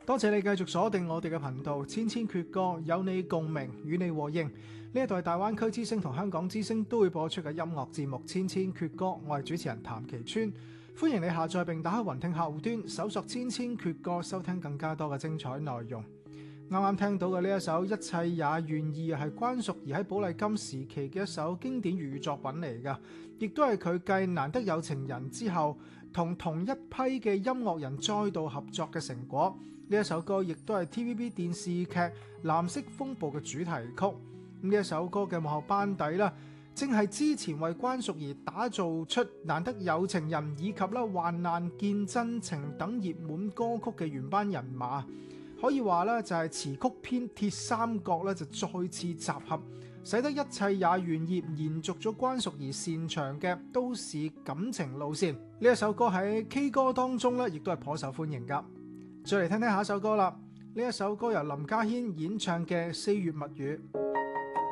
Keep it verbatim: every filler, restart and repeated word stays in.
多謝你繼續鎖定我哋嘅頻道，千千闕歌，有你共鳴，與你和應。呢一度係大灣區之聲同香港之聲都會播出嘅音樂節目《千千闕歌》，我係主持人譚其川，歡迎你下載並打開雲聽客戶端，搜索《千千闕歌》，收聽更加多嘅精彩內容。啱啱聽到嘅呢一首《一切也願意》係關淑怡喺寶麗金時期嘅一首經典粵語作品嚟㗎，亦都係佢繼難得有情人之後，同同一批嘅音樂人再度合作嘅成果。呢一首歌亦都係 T V B 電視劇《藍色風暴》嘅主題曲。呢一首歌嘅幕後班底啦，正係之前為關淑怡打造出難得有情人以及啦患難見真情等熱門歌曲嘅原班人馬。可以話咧，就係詞曲編鐵三角咧，就再次集合，使得一切也願意延續咗關淑怡擅長嘅都市感情路線。呢一首歌喺 K 歌當中咧，亦都係頗受歡迎噶。再嚟聽聽下一首歌啦，呢一首歌由林家謙演唱嘅《四月物語》。